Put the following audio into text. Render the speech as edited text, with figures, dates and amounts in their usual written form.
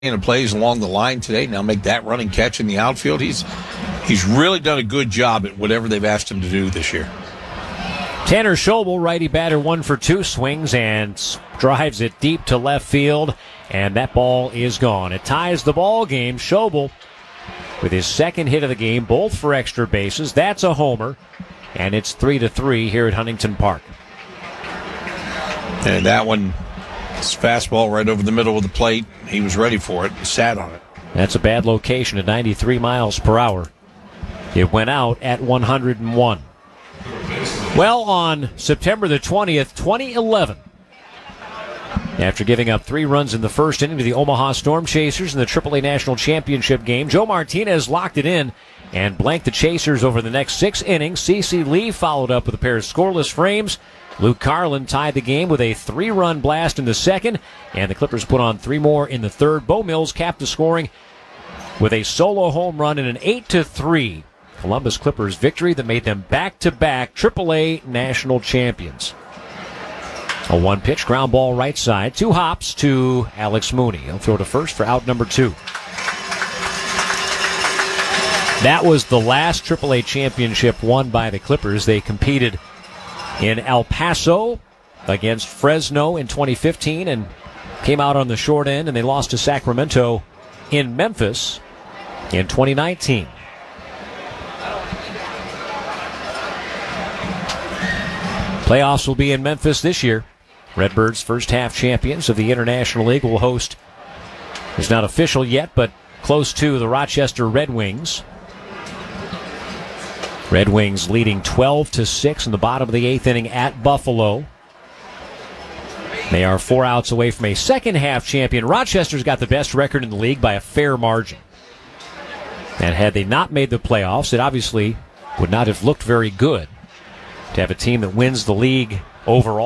and plays along the line today. Now make that running catch in the outfield. He's really done a good job at whatever they've asked him to do this year. Tanner Schobel, righty batter, 1 for 2, swings and drives it deep to left field, and that ball is gone. It ties the ball game. Schobel with his second hit of the game, both for extra bases. That's a homer, and it's 3-3 here at Huntington Park. And that one, it's fastball right over the middle of the plate. He was ready for it and sat on it. That's a bad location at 93 miles per hour. It went out at 101. Well, on September the 20th, 2011, after giving up 3 runs in the first inning to the Omaha Storm Chasers in the AAA National Championship game, Joe Martinez locked it in and blanked the Chasers over the next 6 innings. C.C. Lee followed up with a pair of scoreless frames. Luke Carlin tied the game with a 3-run blast in the second, and the Clippers put on 3 more in the third. Bo Mills capped the scoring with a solo home run in an 8-3 Columbus Clippers victory that made them back-to-back AAA national champions. A 1-pitch ground ball right side, 2 hops to Alex Mooney. He'll throw to first for out number 2. That was the last AAA championship won by the Clippers. They competed in El Paso against Fresno in 2015 and came out on the short end, and they lost to Sacramento in Memphis in 2019. Playoffs will be in Memphis this year. Redbirds, first half champions of the International League, will host, it's not official yet, but close to the Rochester Red Wings. Red Wings leading 12-6 in the bottom of the 8th inning at Buffalo. They are 4 outs away from a second half champion. Rochester's got the best record in the league by a fair margin. And had they not made the playoffs, it obviously would not have looked very good to have a team that wins the league overall.